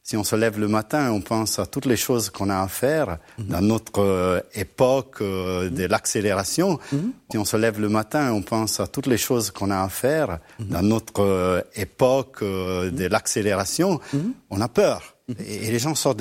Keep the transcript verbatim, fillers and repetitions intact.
Si on se lève le matin et on pense à toutes les choses qu'on a à faire mmh. dans notre euh, époque euh, de l'accélération, mmh. si on se lève le matin et on pense à toutes les choses qu'on a à faire mmh. dans notre euh, époque euh, de l'accélération, mmh. on a peur. Mmh. Et, et les gens sortent